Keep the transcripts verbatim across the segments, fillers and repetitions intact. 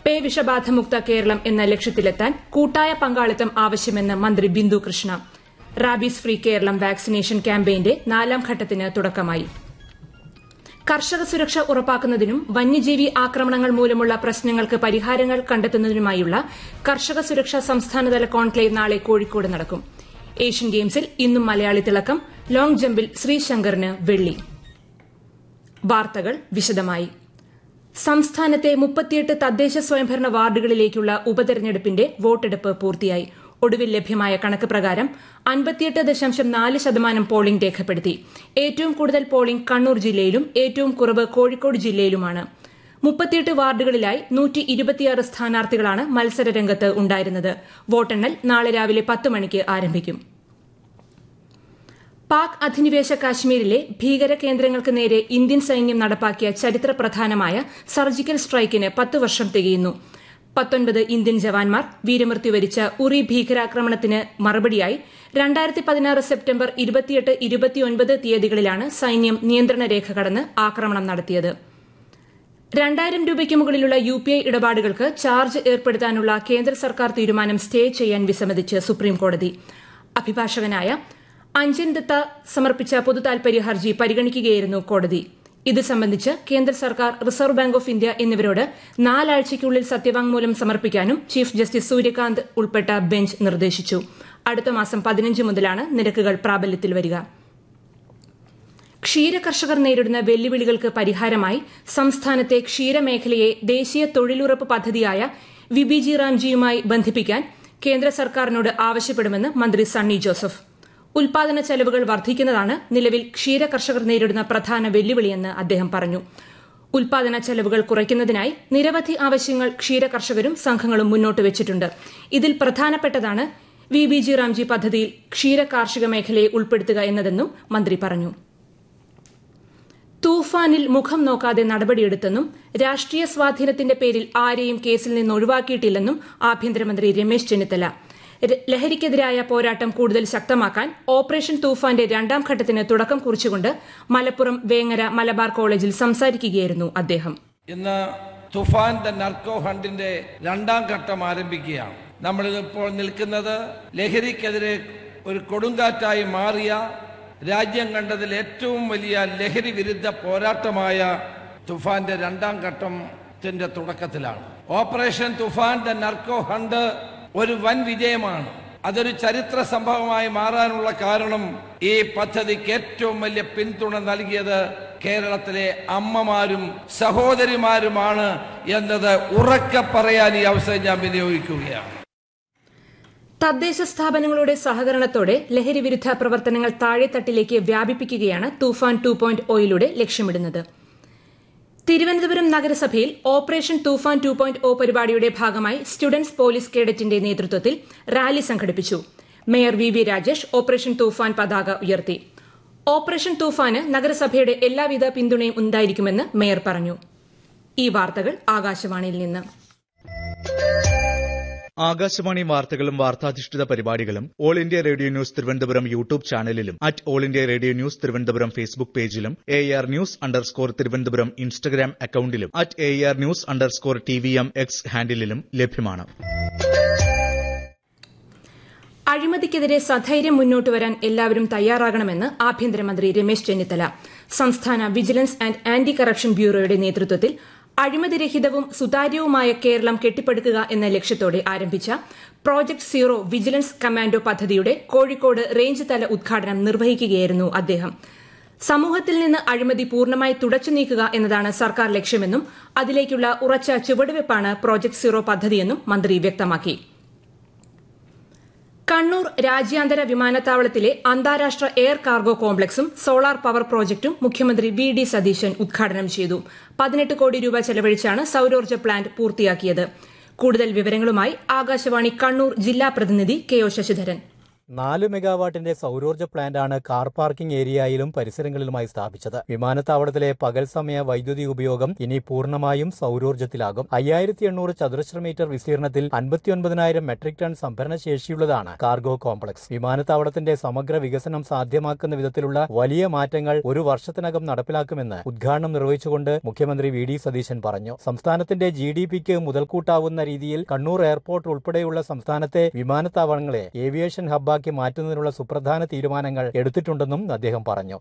പേ വിഷബാധമുക്ത കേരളം എന്ന ലക്ഷ്യത്തിലെത്താൻ കൂട്ടായ പങ്കാളിത്തം ആവശ്യമെന്ന് മന്ത്രി Bindu Krishna. Rabies free Keralam vaccination ക്യാമ്പയിന്റെ നാലാം ഘട്ടത്തിന് തുടക്കമായി. കർഷക സുരക്ഷ ഉറപ്പാക്കുന്നതിനും വന്യജീവി ആക്രമണങ്ങൾ മൂലമുള്ള പ്രശ്നങ്ങൾക്ക് പരിഹാരങ്ങൾ കണ്ടെത്തുന്നതിനുമായുള്ള കർഷക സുരക്ഷാ സംസ്ഥാനതല കോൺക്ലേവ് നാളെ കോഴിക്കോട് നടക്കും. ഏഷ്യൻ ഗെയിംസിൽ ഇന്നും മലയാളി തിളക്കം. ലോങ് ജമ്പിൽ ശ്രീശങ്കറിന് വെള്ളി. വാർത്തകൾ വിശദമായി. സംസ്ഥാനത്തെ മുപ്പത്തിയെട്ട് തദ്ദേശ സ്വയംഭരണ വാർഡുകളിലേക്കുള്ള ഉപതെരഞ്ഞെടുപ്പിന്റെ വോട്ടെടുപ്പ് പൂർത്തിയായി. ഒടുവിൽ ലഭ്യമായ കണക്ക് പ്രകാരം അൻപത്തിയെട്ട് ദശാംശം നാല് ശതമാനം പോളിംഗ് രേഖപ്പെടുത്തി. ഏറ്റവും കൂടുതൽ പോളിംഗ് കണ്ണൂർ ജില്ലയിലും ഏറ്റവും കുറവ് കോഴിക്കോട് ജില്ലയിലുമാണ്. മുപ്പത്തിയെട്ട് വാർഡുകളിലായി നൂറ്റി ഇരുപത്തിയാറ് സ്ഥാനാർത്ഥികളാണ് മത്സരരംഗത്ത് ഉണ്ടായിരുന്നത്. വോട്ടെണ്ണൽ നാളെ രാവിലെ പത്ത് മണിക്ക് ആരംഭിക്കും. പാക് അധിനിവേശ കാശ്മീരിലെ ഭീകര കേന്ദ്രങ്ങൾക്ക് നേരെ ഇന്ത്യൻ സൈന്യം നടപ്പാക്കിയ ചരിത്രപ്രധാനമായ സർജിക്കൽ സ്ട്രൈക്കിന് പത്ത് വർഷം തികയുന്നു. പത്തൊൻപത് ഇന്ത്യൻ ജവാന്മാർ വീരമൃത്യു വരിച്ച ഉറി ഭീകരാക്രമണത്തിന് മറുപടിയായി രണ്ടായിരത്തി പതിനാറ് സെപ്റ്റംബർ ഇരുപത്തിയെട്ട് ഇരുപത്തിയൊൻപത് തീയതികളിലാണ് സൈന്യം നിയന്ത്രണ രേഖ കടന്ന് ആക്രമണം നടത്തിയത്. രണ്ടായിരം രൂപയ്ക്ക് മുകളിലുള്ള യു പി ഐ ഇടപാടുകൾക്ക് ചാർജ് ഏർപ്പെടുത്താനുള്ള കേന്ദ്ര സർക്കാർ തീരുമാനം സ്റ്റേ ചെയ്യാൻ വിസമ്മതിച്ച് സുപ്രീംകോടതി. അഭിഭാഷകനായ അഞ്ജൻ ദത്ത സമർപ്പിച്ച പൊതുതാൽപര്യ ഹർജി പരിഗണിക്കുകയായിരുന്നു കോടതി. ഇത് സംബന്ധിച്ച് കേന്ദ്ര സർക്കാർ, റിസർവ് ബാങ്ക് ഓഫ് ഇന്ത്യ എന്നിവരോട് നാലാഴ്ചയ്ക്കുള്ളിൽ സത്യവാങ്മൂലം സമർപ്പിക്കാനും ചീഫ് ജസ്റ്റിസ് സൂര്യകാന്ത് ഉൾപ്പെട്ട ബെഞ്ച് നിർദ്ദേശിച്ചു. അടുത്ത മാസം പതിനഞ്ച് മുതലാണ് നിരക്കുകൾ പ്രാബല്യത്തിൽ വരിക. ക്ഷീര കർഷകർ നേരിടുന്ന വെല്ലുവിളികൾക്ക് പരിഹാരമായി സംസ്ഥാനത്തെ ക്ഷീരമേഖലയെ ദേശീയ തൊഴിലുറപ്പ് പദ്ധതിയായ വിബിജി റാംജിയുമായി ബന്ധിപ്പിക്കാൻ കേന്ദ്ര സർക്കാരിനോട് ആവശ്യപ്പെടുമെന്ന് മന്ത്രി സണ്ണി ജോസഫ്. ഉൽപാദന ചെലവുകൾ വർദ്ധിക്കുന്നതാണ് നിലവിൽ ക്ഷീര കർഷകർ നേരിടുന്ന പ്രധാന വെല്ലുവിളിയെന്ന് അദ്ദേഹം പറഞ്ഞു. ഉൽപാദന ചെലവുകൾ കുറയ്ക്കുന്നതിനായി നിരവധി ആവശ്യങ്ങൾ ക്ഷീര കർഷകരും സംഘങ്ങളും മുന്നോട്ട് വെച്ചിട്ടുണ്ട്. ഇതിൽ പ്രധാനപ്പെട്ടതാണ് വി ബി ജി റാംജി പദ്ധതിയിൽ ക്ഷീര കാർഷിക മേഖലയെ ഉൾപ്പെടുത്തുക എന്നതെന്നും മന്ത്രി പറഞ്ഞു. തൂഫാനിൽ മുഖം നോക്കാതെ നടപടിയെടുത്തെന്നും രാഷ്ട്രീയ സ്വാധീനത്തിന്റെ പേരിൽ ആരെയും കേസിൽ നിന്ന് ഒഴിവാക്കിയിട്ടില്ലെന്നും ആഭ്യന്തരമന്ത്രി രമേശ് ചെന്നിത്തല. ലഹരിക്കെതിരായ പോരാട്ടം കൂടുതൽ ശക്തമാക്കാൻ ഓപ്പറേഷൻ തൂഫാന്റെ രണ്ടാം ഘട്ടത്തിന് തുടക്കം കുറിച്ചുകൊണ്ട് മലപ്പുറം വേങ്ങര മലബാർ കോളേജിൽ സംസാരിക്കുകയായിരുന്നു അദ്ദേഹം. ഇന്ന് തുഫാൻ ദ നർക്കോ ഹണ്ടിന്റെ രണ്ടാം ഘട്ടം ആരംഭിക്കുകയാണ്. നമ്മളിപ്പോൾ നിൽക്കുന്നത് ലഹരിക്കെതിരെ ഒരു കൊടുങ്കാറ്റായി മാറിയ, രാജ്യം കണ്ടതിൽ ഏറ്റവും വലിയ ലഹരി വിരുദ്ധ പോരാട്ടമായ തുഫാന്റെ രണ്ടാം ഘട്ടത്തിന്റെ തുടക്കത്തിലാണ്. Operation Toofan the narco hunt ഒരു വൻ വിജയമാണ്. അതൊരു ചരിത്ര സംഭവമായി മാറാനുള്ള കാരണം ഈ പദ്ധതിക്ക് ഏറ്റവും വലിയ പിന്തുണ നൽകിയത് കേരളത്തിലെ അമ്മമാരും സഹോദരിമാരുമാണ് എന്നത് ഉറക്കെ പറയാൻ ഈ അവസരം ഞാൻ വിനിയോഗിക്കുകയാണ്. തദ്ദേശ സ്ഥാപനങ്ങളുടെ സഹകരണത്തോടെ ലഹരി വിരുദ്ധ പ്രവർത്തനങ്ങൾ താഴെത്തട്ടിലേക്ക് വ്യാപിപ്പിക്കുകയാണ് തൂഫാൻ ടു പോയിന്റ് ഒയിലൂടെ ലക്ഷ്യമിടുന്നത്. തിരുവനന്തപുരം നഗരസഭയിൽ ഓപ്പറേഷൻ തൂഫാൻ ടു പോയിന്റ് ഒ പരിപാടിയുടെ ഭാഗമായി സ്റ്റുഡന്റ്സ് പോലീസ് കേഡറ്റിന്റെ നേതൃത്വത്തിൽ റാലി സംഘടിപ്പിച്ചു. Mayor V V Rajesh operation തൂഫാൻ പതാക ഉയർത്തി. ഓപ്പറേഷൻ തൂഫാന് നഗരസഭയുടെ എല്ലാവിധ പിന്തുണയും ഉണ്ടായിരിക്കുമെന്ന് മേയർ പറഞ്ഞു. ഈ വാർത്തകൾ ആകാശവാണിയിൽ നിന്ന്. ആകാശവാണി വാർത്തകളും വാർത്താധിഷ്ഠിത പരിപാടികളും all India radio news Thiruvananthapuram YouTube ചാനലിലും at all India radio news Thiruvananthapuram Facebook പേജിലും A R news underscore Thiruvananthapuram Instagram അക്കൌണ്ടിലും at A R news underscore T V M X ഹാൻഡിലും ലഭ്യമാണ്. അഴിമതിക്കെതിരെ സധൈര്യം മുന്നോട്ട് വരാൻ എല്ലാവരും തയ്യാറാകണമെന്ന് ആഭ്യന്തരമന്ത്രി രമേശ് ചെന്നിത്തല. സംസ്ഥാന വിജിലൻസ് ആന്റ് ആന്റി കറപ്ഷൻ ബ്യൂറോയുടെ നേതൃത്വത്തിൽ അഴിമതിരഹിതവും സുതാര്യവുമായ കേരളം കെട്ടിപ്പടുക്കുക എന്ന ലക്ഷ്യത്തോടെ ആരംഭിച്ച പ്രോജക്ട് സീറോ വിജിലൻസ് കമാൻഡോ പദ്ധതിയുടെ കോഴിക്കോട് റേഞ്ച് തല ഉദ്ഘാടനം നിർവഹിക്കുകയായിരുന്നു അദ്ദേഹം. സമൂഹത്തിൽ നിന്ന് അഴിമതി പൂർണ്ണമായി തുടച്ചു നീക്കുക എന്നതാണ് സർക്കാർ ലക്ഷ്യമെന്നും അതിലേക്കുള്ള ഉറച്ച ചുവടുവയ്പ്പാണ് പ്രോജക്ട് സീറോ പദ്ധതിയെന്നും മന്ത്രി വ്യക്തമാക്കി. കണ്ണൂർ രാജ്യാന്തര വിമാനത്താവളത്തിലെ അന്താരാഷ്ട്ര എയർ കാർഗോ കോംപ്ലക്സും സോളാർ പവർ പ്രോജക്ടും മുഖ്യമന്ത്രി വി ഡി സതീശൻ ഉദ്ഘാടനം ചെയ്തു. പതിനെട്ട് കോടി രൂപ ചെലവഴിച്ചാണ് സൌരോർജ്ജ പ്ലാന്റ് പൂർത്തിയാക്കിയത്. കൂടുതൽ വിവരങ്ങളുമായി ആകാശവാണി കണ്ണൂർ ജില്ലാ പ്രതിനിധി കെ ഒ ശശിധരൻ. നാല് മെഗാവാട്ടിന്റെ സൗരോർജ്ജ പ്ലാന്റാണ് കാർ പാർക്കിംഗ് ഏരിയയിലും പരിസരങ്ങളിലുമായി സ്ഥാപിച്ചത്. വിമാനത്താവളത്തിലെ പകൽ സമയ വൈദ്യുതി ഉപയോഗം ഇനി പൂർണ്ണമായും സൗരോർജ്ജത്തിലാകും. അയ്യായിരത്തി എണ്ണൂറ് ചതുരശ്ര മീറ്റർ വിസ്തീർണത്തിൽ അൻപത്തിയൊൻപതിനായിരം മെട്രിക് ടൺ സംഭരണ ശേഷിയുള്ളതാണ് കാർഗോ കോംപ്ലക്സ്. വിമാനത്താവളത്തിന്റെ സമഗ്ര വികസനം സാധ്യമാക്കുന്ന വിധത്തിലുള്ള വലിയ മാറ്റങ്ങൾ ഒരു വർഷത്തിനകം നടപ്പിലാക്കുമെന്ന് ഉദ്ഘാടനം നിർവഹിച്ചുകൊണ്ട് മുഖ്യമന്ത്രി വി ഡി സതീശൻ പറഞ്ഞു. സംസ്ഥാനത്തിന്റെ ജി ഡി പിക്ക് മുതൽക്കൂട്ടാവുന്ന രീതിയിൽ കണ്ണൂർ എയർപോർട്ട് ഉൾപ്പെടെയുള്ള സംസ്ഥാനത്തെ വിമാനത്താവളങ്ങളെ ഏവിയേഷൻ ഹബ്ബാക്കി മാറ്റുന്നതിനുള്ള സുപ്രധാന തീരുമാനങ്ങൾ എടുത്തിട്ടുണ്ടെന്നും അദ്ദേഹം പറഞ്ഞു.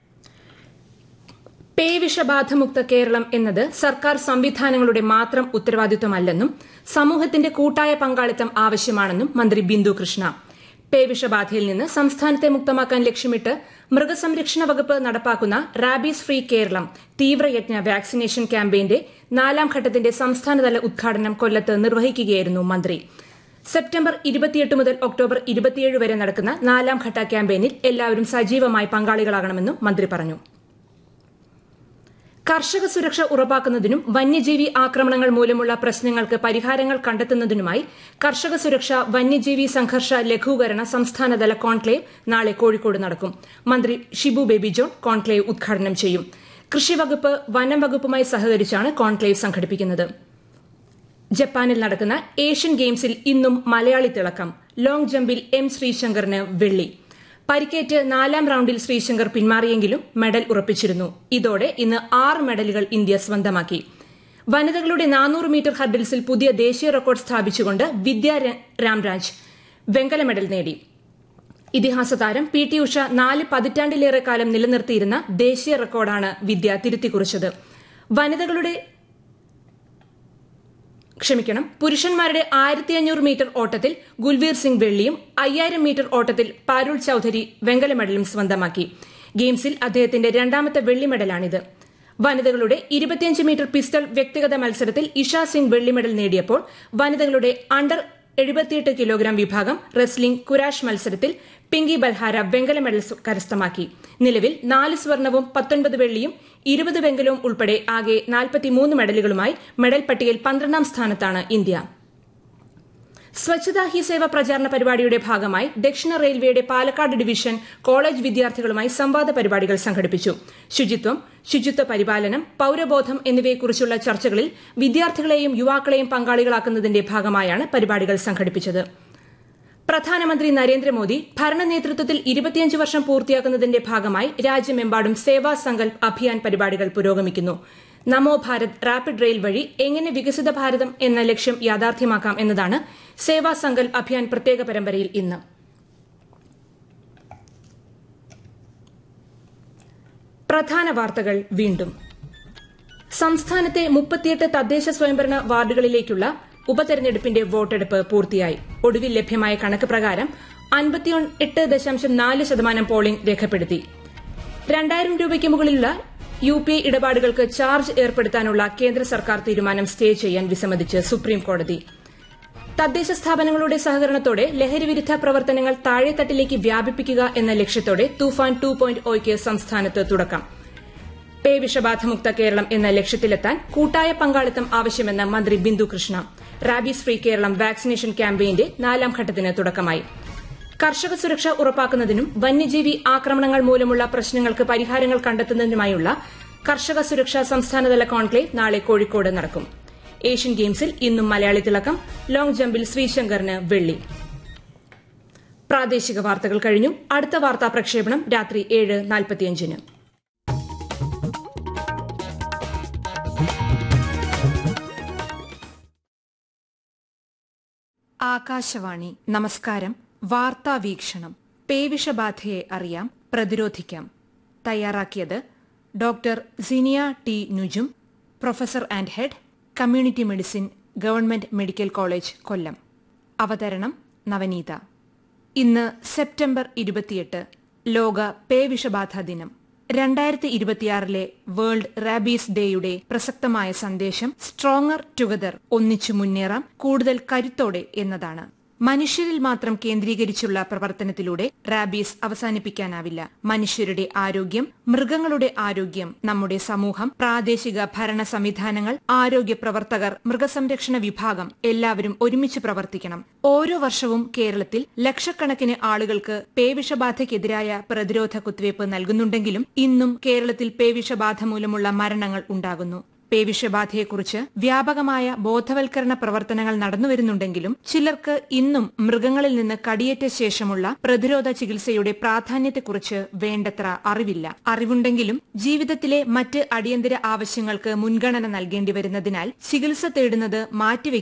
പേവിഷബാധമുക്ത കേരളം എന്നത് സർക്കാർ സംവിധാനങ്ങളുടെ മാത്രം ഉത്തരവാദിത്വമല്ലെന്നും സമൂഹത്തിന്റെ കൂട്ടായ പങ്കാളിത്തം ആവശ്യമാണെന്നും മന്ത്രി ബിന്ദു കൃഷ്ണ. പേവിഷബാധയിൽ നിന്ന് സംസ്ഥാനത്തെ മുക്തമാക്കാൻ ലക്ഷ്യമിട്ട് മൃഗസംരക്ഷണ വകുപ്പ് നടപ്പാക്കുന്ന റാബീസ് ഫ്രീ കേരളം തീവ്രയജ്ഞ വാക്സിനേഷൻ ക്യാമ്പയിന്റെ നാലാം ഘട്ടത്തിന്റെ സംസ്ഥാനതല ഉദ്ഘാടനം കൊല്ലത്ത് നിർവഹിക്കുകയായിരുന്നു മന്ത്രി. സെപ്റ്റംബർ ഇരുപത്തിയെട്ട് മുതൽ ഒക്ടോബർ ഇരുപത്തിയേഴ് വരെ നടക്കുന്ന നാലാം ഘട്ട ക്യാമ്പയിനിൽ എല്ലാവരും സജീവമായി പങ്കാളികളാകണമെന്നും മന്ത്രി പറഞ്ഞു. കർഷക സുരക്ഷ ഉറപ്പാക്കുന്നതിനും വന്യജീവി ആക്രമണങ്ങൾ മൂലമുള്ള പ്രശ്നങ്ങൾക്ക് പരിഹാരങ്ങൾ കണ്ടെത്തുന്നതിനുമായി കർഷക സുരക്ഷ വന്യജീവി സംഘർഷ ലഘൂകരണ സംസ്ഥാനതല കോൺക്ലേവ് നാളെ കോഴിക്കോട് നടക്കും. മന്ത്രി ഷിബു ബേബി ജോൺ കോൺക്ലേവ് ഉദ്ഘാടനം ചെയ്യും. കൃഷിവകുപ്പ് വനം വകുപ്പുമായി സഹകരിച്ചാണ് കോൺക്ലേവ് സംഘടിപ്പിക്കുന്നത്. ജപ്പാനിൽ നടക്കുന്ന ഏഷ്യൻ ഗെയിംസിൽ ഇന്നും മലയാളി തിളക്കം. ലോങ് ജമ്പിൽ എം ശ്രീശങ്കറിന് വെള്ളി. പരിക്കേറ്റ് നാലാം റൌണ്ടിൽ ശ്രീശങ്കർ പിന്മാറിയെങ്കിലും മെഡൽ ഉറപ്പിച്ചിരുന്നു. ഇതോടെ ഇന്ന് ആറ് മെഡലുകൾ ഇന്ത്യ സ്വന്തമാക്കി. വനിതകളുടെ നാനൂറ് മീറ്റർ ഹർഡിൽസിൽ പുതിയ ദേശീയ റെക്കോർഡ് സ്ഥാപിച്ചുകൊണ്ട് വിദ്യ രാംരാജ് വെങ്കല മെഡൽ നേടി. ഇതിഹാസ താരം പി ടി ഉഷ നാല് പതിറ്റാണ്ടിലേറെ കാലം നിലനിർത്തിയിരുന്ന ദേശീയ റെക്കോർഡാണ് വിദ്യ തിരുത്തിക്കുറിച്ചത്. വനിതകളുടെ ക്ഷമിക്കണം പുരുഷന്മാരുടെ ആയിരത്തി അഞ്ഞൂറ് മീറ്റർ ഓട്ടത്തിൽ ഗുൽവീർ സിംഗ് വെള്ളിയും അയ്യായിരം മീറ്റർ ഓട്ടത്തിൽ പാരുൾ ചൌധരി വെങ്കല മെഡലും സ്വന്തമാക്കി. ഗെയിംസിൽ അദ്ദേഹത്തിന്റെ രണ്ടാമത്തെ വെള്ളി മെഡലാണിത്. വനിതകളുടെ ഇരുപത്തിയഞ്ച് മീറ്റർ പിസ്റ്റൾ വ്യക്തിഗത മത്സരത്തിൽ ഇഷ സിംഗ് വെള്ളി മെഡൽ നേടിയപ്പോൾ വനിതകളുടെ അണ്ടർ എഴുപത്തിയെട്ട് കിലോഗ്രാം വിഭാഗം റെസ്ലിംഗ് കുരാഷ് മത്സരത്തിൽ പിങ്കി ബൽഹാര വെങ്കല മെഡൽ കരസ്ഥമാക്കി. നിലവിൽ നാല് സ്വർണവും പത്തൊൻപത് വെള്ളിയും ഇരുപത് വെങ്കലവും ഉൾപ്പെടെ ആകെ നാൽപ്പത്തിമൂന്ന് മെഡലുകളുമായി മെഡൽ പട്ടികയിൽ പന്ത്രണ്ടാം സ്ഥാനത്താണ് ഇന്ത്യ. സ്വച്ഛതാ ഹി സേവ പ്രചാരണ പരിപാടിയുടെ ഭാഗമായി ദക്ഷിണ റെയിൽവേയുടെ പാലക്കാട് ഡിവിഷൻ കോളേജ് വിദ്യാർത്ഥികളുമായി സംവാദ പരിപാടികൾ സംഘടിപ്പിച്ചു. ശുചിത്വം, ശുചിത്വ പരിപാലനം, പൌരബോധം എന്നിവയെക്കുറിച്ചുള്ള ചർച്ചകളിൽ വിദ്യാർത്ഥികളെയും യുവാക്കളെയും പങ്കാളികളാക്കുന്നതിന്റെ ഭാഗമായാണ് പരിപാടികൾ സംഘടിപ്പിച്ചത്. പ്രധാനമന്ത്രി നരേന്ദ്രമോദി ഭരണ നേതൃത്വത്തിൽ ഇരുപത്തിയഞ്ച് വർഷം പൂർത്തിയാക്കുന്നതിന്റെ ഭാഗമായി രാജ്യമെമ്പാടും സേവാ സങ്കൽപ് അഭിയാൻ പരിപാടികൾ പുരോഗമിക്കുന്നു. നമോ ഭാരത് റാപ്പിഡ് റെയിൽ വഴി എങ്ങനെ വികസിത ഭാരതം എന്ന ലക്ഷ്യം യാഥാർത്ഥ്യമാക്കാം എന്നതാണ് സേവാ സങ്കൽപ് അഭിയാൻ പ്രത്യേക പരമ്പരയിൽ ഇന്ന്. പ്രധാന വാർത്തകൾ വീണ്ടും. സംസ്ഥാനത്തെ മുപ്പത്തിയെട്ട് തദ്ദേശ സ്വയംഭരണ വാർഡുകളിലേക്കുള്ള ഉപതെരഞ്ഞെടുപ്പിന്റെ വോട്ടെടുപ്പ് പൂർത്തിയായി. ഒടുവിൽ ലഭ്യമായ കണക്ക് പ്രകാരം അൻപത്തിയെട്ട് ദശാംശം നാല് ശതമാനം പോളിംഗ് രേഖപ്പെടുത്തി. രണ്ടായിരം രൂപയ്ക്ക് മുകളിലുള്ള യു പി ഐ ഇടപാടുകൾക്ക് ചാർജ് ഏർപ്പെടുത്താനുള്ള കേന്ദ്ര സർക്കാർ തീരുമാനം സ്റ്റേ ചെയ്യാൻ വിസമ്മതിച്ച് സുപ്രീംകോടതി. തദ്ദേശ സ്ഥാപനങ്ങളുടെ സഹകരണത്തോടെ ലഹരിവിരുദ്ധ പ്രവർത്തനങ്ങൾ താഴെത്തട്ടിലേക്ക് വ്യാപിപ്പിക്കുക എന്ന ലക്ഷ്യത്തോടെ തൂഫാൻ ടു പോയിന്റ് ഒയ്ക്ക് സംസ്ഥാനത്ത് തുടക്കം. പേവിഷബാധമുക്ത കേരളം എന്ന ലക്ഷ്യത്തിലെത്താൻ കൂട്ടായ പങ്കാളിത്തം ആവശ്യമെന്ന് മന്ത്രി Bindu Krishna. Rabies free Keralam vaccination ക്യാമ്പയിന്റെ നാലാം ഘട്ടത്തിന് തുടക്കമായി. കർഷക സുരക്ഷ ഉറപ്പാക്കുന്നതിനും വന്യജീവി ആക്രമണങ്ങൾ മൂലമുള്ള പ്രശ്നങ്ങൾക്ക് പരിഹാരങ്ങൾ കണ്ടെത്തുന്നതിനുമായുള്ള കർഷക സുരക്ഷാ സംസ്ഥാനതല കോൺക്ലേവ് നാളെ കോഴിക്കോട് നടക്കും. ഏഷ്യൻ ഗെയിംസിൽ ഇന്നും മലയാളി തിളക്കം. ലോങ് ജമ്പിൽ ശ്രീശങ്കറിന് വെള്ളി. പ്രാദേശിക വാർത്തകൾ കഴിഞ്ഞു. അടുത്ത വാർത്താ പ്രക്ഷേപണം രാത്രി ഏഴ് നാൽപ്പത്തിയഞ്ചിന്. ആകാശവാണി. നമസ്കാരം. വാർത്താ വീക്ഷണം. പേവിഷബാധയെ അറിയാം, പ്രതിരോധിക്കാം. തയ്യാറാക്കിയത് doctor Siniya T Nujum, professor and head, community medicine, government medical college, കൊല്ലം. അവതരണം നവനീത. ഇന്ന് സെപ്റ്റംബർ ഇരുപത്തിയെട്ട്, ലോക പേവിഷബാധ ദിനം. രണ്ടായിരത്തി ഇരുപത്തിയാറിലെ വേൾഡ് റാബീസ് ഡേയുടെ പ്രസക്തമായ സന്ദേശം സ്ട്രോങ്ങർ ടുഗദർ, ഒന്നിച്ചു മുന്നേറാം, കൂടുതൽ കരുത്തോടെ എന്നതാണ്. മനുഷ്യരിൽ മാത്രം കേന്ദ്രീകരിച്ചുള്ള പ്രവർത്തനത്തിലൂടെ റാബീസ് അവസാനിപ്പിക്കാനാവില്ല. മനുഷ്യരുടെ ആരോഗ്യം, മൃഗങ്ങളുടെ ആരോഗ്യം, നമ്മുടെ സമൂഹം, പ്രാദേശിക ഭരണ സംവിധാനങ്ങൾ, ആരോഗ്യ പ്രവർത്തകർ, മൃഗസംരക്ഷണ വിഭാഗം എല്ലാവരും ഒരുമിച്ച് പ്രവർത്തിക്കണം. ഓരോ വർഷവും കേരളത്തിൽ ലക്ഷക്കണക്കിന് ആളുകൾക്ക് പേവിഷബാധയ്ക്കെതിരായ പ്രതിരോധ കുത്തിവയ്പ് നൽകുന്നുണ്ടെങ്കിലും ഇന്നും കേരളത്തിൽ പേവിഷബാധ മൂലമുള്ള മരണങ്ങൾ ഉണ്ടാകുന്നു. പേവിഷബാധയെക്കുറിച്ച് വ്യാപകമായ ബോധവൽക്കരണ പ്രവർത്തനങ്ങൾ നടന്നുവരുന്നുണ്ടെങ്കിലും ചിലർക്ക് ഇന്നും മൃഗങ്ങളിൽ നിന്ന് കടിയേറ്റ ശേഷമുള്ള പ്രതിരോധ ചികിത്സയുടെ പ്രാധാന്യത്തെക്കുറിച്ച് വേണ്ടത്ര അറിവില്ല. അറിവുണ്ടെങ്കിലും ജീവിതത്തിലെ മറ്റ് അടിയന്തര ആവശ്യങ്ങൾക്ക് മുൻഗണന നൽകേണ്ടി വരുന്നതിനാൽ ചികിത്സ തേടുന്നത് മാറ്റിവെക്കും